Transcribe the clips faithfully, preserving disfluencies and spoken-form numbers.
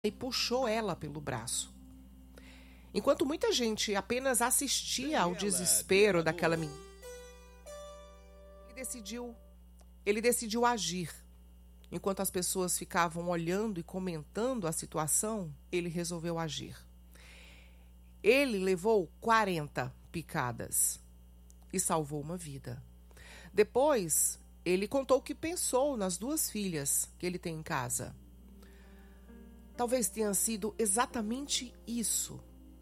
e puxou ela pelo braço. Enquanto muita gente apenas assistia ao desespero daquela menina, ele decidiu, ele decidiu agir. Enquanto as pessoas ficavam olhando e comentando a situação, ele resolveu agir. Ele levou quarenta picadas e salvou uma vida. Depois, ele contou o que pensou nas duas filhas que ele tem em casa. Talvez tenha sido exatamente isso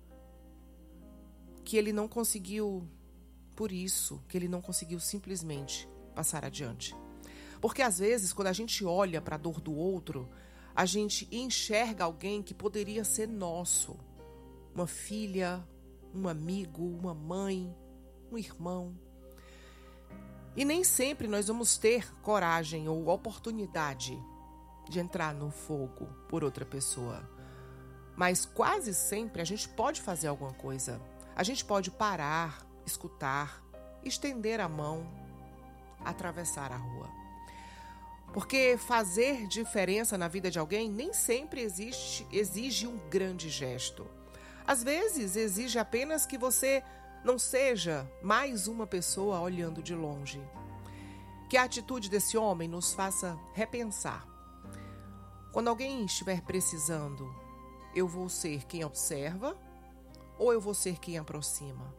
que ele não conseguiu, por isso, que ele não conseguiu simplesmente passar adiante. Porque às vezes, quando a gente olha para a dor do outro, a gente enxerga alguém que poderia ser nosso. Uma filha, um amigo, uma mãe, um irmão. E nem sempre nós vamos ter coragem ou oportunidade de entrar no fogo por outra pessoa. Mas quase sempre a gente pode fazer alguma coisa. A gente pode parar, escutar, estender a mão, atravessar a rua. Porque fazer diferença na vida de alguém nem sempre existe, exige um grande gesto. Às vezes exige apenas que você não seja mais uma pessoa olhando de longe. Que a atitude desse homem nos faça repensar. Quando alguém estiver precisando, eu vou ser quem observa ou eu vou ser quem aproxima?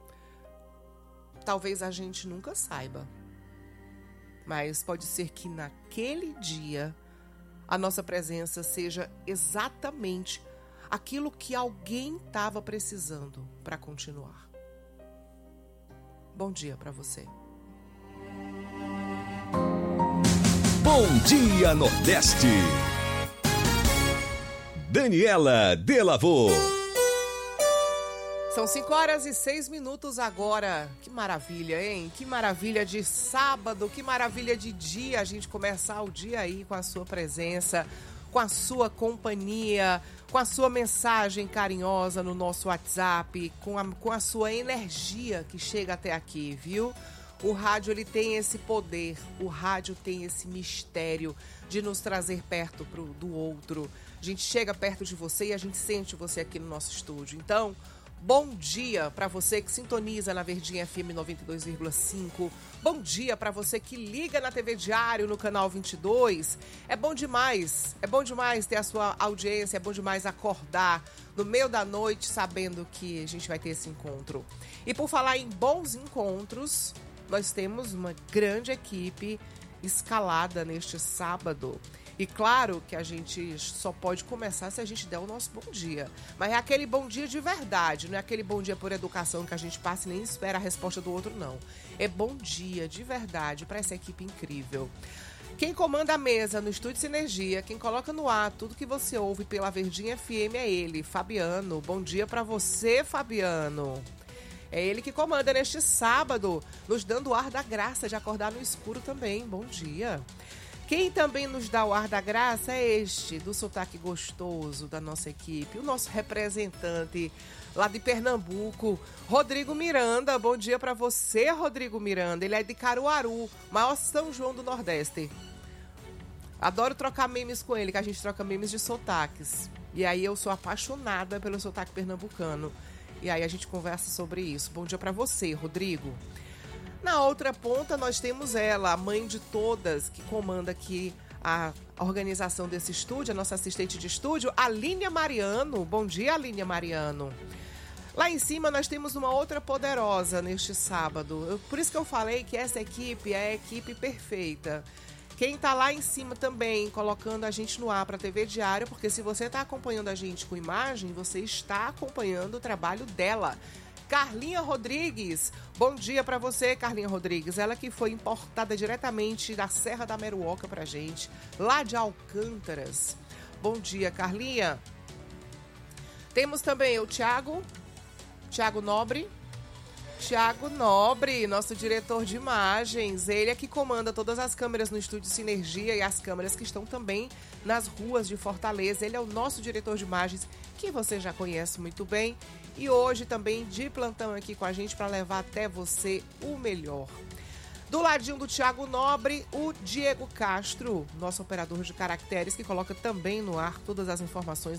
Talvez a gente nunca saiba. Mas pode ser que naquele dia a nossa presença seja exatamente aquilo que alguém estava precisando para continuar. Bom dia para você. Bom Dia Nordeste. Daniela Delavô. São cinco horas e seis minutos agora. Que maravilha, hein? Que maravilha de sábado, que maravilha de dia. A gente começar o dia aí com a sua presença, com a sua companhia, com a sua mensagem carinhosa no nosso WhatsApp, com a, com a sua energia que chega até aqui, viu? O rádio, ele tem esse poder, o rádio tem esse mistério de nos trazer perto pro, do outro. A gente chega perto de você e a gente sente você aqui no nosso estúdio. Então, bom dia para você que sintoniza na Verdinha F M noventa e dois vírgula cinco. Bom dia para você que liga na T V Diário no canal vinte e dois. É bom demais, é bom demais ter a sua audiência, é bom demais acordar no meio da noite sabendo que a gente vai ter esse encontro. E por falar em bons encontros, nós temos uma grande equipe escalada neste sábado. E claro que a gente só pode começar se a gente der o nosso bom dia. Mas é aquele bom dia de verdade, não é aquele bom dia por educação que a gente passa e nem espera a resposta do outro, não. É bom dia de verdade para essa equipe incrível. Quem comanda a mesa no Estúdio Sinergia, quem coloca no ar tudo que você ouve pela Verdinha F M é ele, Fabiano. Bom dia para você, Fabiano. É ele que comanda neste sábado, nos dando o ar da graça de acordar no escuro também. Bom dia. Quem também nos dá o ar da graça é este, do sotaque gostoso da nossa equipe, o nosso representante lá de Pernambuco, Rodrigo Miranda. Bom dia para você, Rodrigo Miranda. Ele é de Caruaru, maior São João do Nordeste. Adoro trocar memes com ele, que a gente troca memes de sotaques. E aí eu sou apaixonada pelo sotaque pernambucano. E aí a gente conversa sobre isso. Bom dia para você, Rodrigo. Na outra ponta nós temos ela, a mãe de todas, que comanda aqui a organização desse estúdio, a nossa assistente de estúdio, Aline Mariano. Bom dia, Aline Mariano. Lá em cima nós temos uma outra poderosa neste sábado. Eu, por isso que eu falei que essa equipe é a equipe perfeita. Quem está lá em cima também, colocando a gente no ar para a T V Diário, porque se você está acompanhando a gente com imagem, você está acompanhando o trabalho dela. Carlinha Rodrigues, bom dia para você, Carlinha Rodrigues. Ela que foi importada diretamente da Serra da Meruoca para a gente, lá de Alcântaras. Bom dia, Carlinha. Temos também o Thiago, Thiago Nobre. Thiago Nobre, nosso diretor de imagens, ele é que comanda todas as câmeras no Estúdio Sinergia e as câmeras que estão também nas ruas de Fortaleza. Ele é o nosso diretor de imagens, que você já conhece muito bem, e hoje também de plantão aqui com a gente para levar até você o melhor. Do ladinho do Thiago Nobre, o Diego Castro, nosso operador de caracteres, que coloca também no ar todas as informações